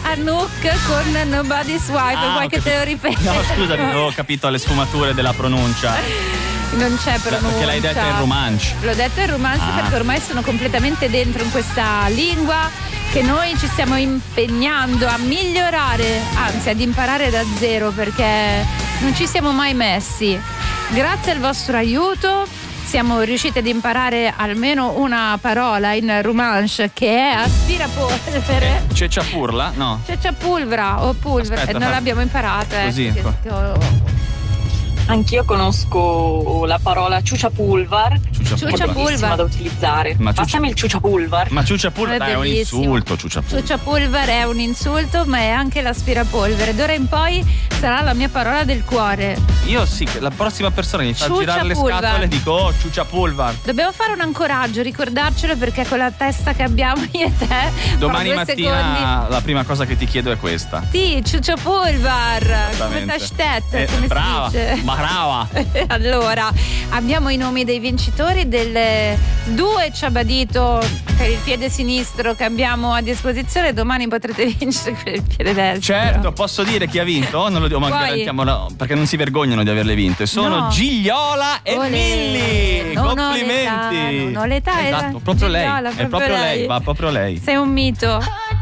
Anouk con Nobody's Wife. Vuoi che te lo ripeta? No, scusami, non ho capito le sfumature della pronuncia. Non c'è pronuncia. Perché l'hai detta in romancio. L'ho detto in romanzo perché ormai sono completamente dentro in questa lingua che noi ci stiamo impegnando a migliorare, anzi ad imparare da zero, perché non ci siamo mai messi. Grazie al vostro aiuto siamo riusciti ad imparare almeno una parola in romancio, che è aspirapolvere. Cecciapurla? No. Cecciapulvra o pulvera. Aspetta, non l'abbiamo imparata. Così. Anch'io conosco la parola ciuciapulvar. Ciuciapulvar da utilizzare. Passami il ciuciapulvar. Ma ciuciapulvar è un insulto. Ciuciapulvar è un insulto, ma è anche l'aspirapolvere. D'ora in poi sarà la mia parola del cuore. Io sì, la prossima persona che mi fa girare le scatole dico ciuciapulvar. Dobbiamo fare un ancoraggio, ricordarcelo, perché con la testa che abbiamo io e te domani mattina la prima cosa che ti chiedo è questa. Sì, ciuciapulvar. Come come brava, si dice? brava. Allora, abbiamo i nomi dei vincitori delle 2 ciabadito per il piede sinistro che abbiamo a disposizione. Domani potrete vincere per il piede destro. Certo, posso dire chi ha vinto? Non lo dico, ma garantiamo, perché non si vergognano di averle vinte. Sono Gigliola e Milli. Complimenti. Non ho l'età, esatto, proprio Gigliola, lei. È proprio lei, va proprio lei. Sei un mito.